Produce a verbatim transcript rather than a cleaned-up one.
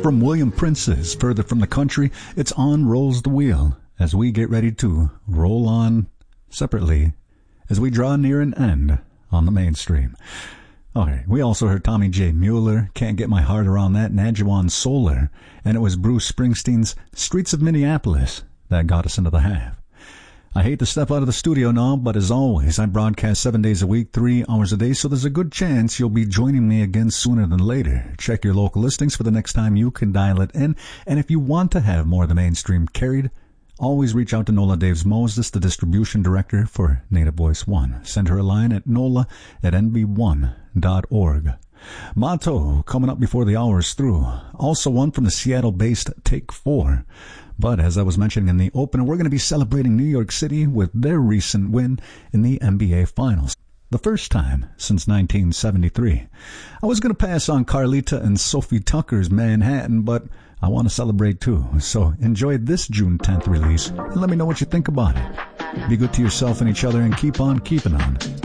from William Prince's Further from the Country. It's On Rolls the Wheel as we get ready to roll on separately as we draw near an end on the mainstream. Okay, we also heard Tommy J. Mueller, Can't Get My Heart Around That, Nadjuan Solar, and it was Bruce Springsteen's Streets of Minneapolis that got us into the half. I hate to step out of the studio now, but as always, I broadcast seven days a week, three hours a day, so there's a good chance you'll be joining me again sooner than later. Check your local listings for the next time you can dial it in, and if you want to have more of the mainstream carried, always reach out to Nola Daves Moses, the distribution director for Native Voice One. Send her a line at nola at n b one dot org. Motto coming up before the hour is through. Also one from the Seattle-based Take Four. But as I was mentioning in the opener, we're going to be celebrating New York City with their recent win in the N B A Finals. The first time since nineteen seventy-three. I was going to pass on Carlita and Sophie Tucker's Manhattan, but I want to celebrate too. So enjoy this June tenth release and let me know what you think about it. Be good to yourself and each other and keep on keeping on.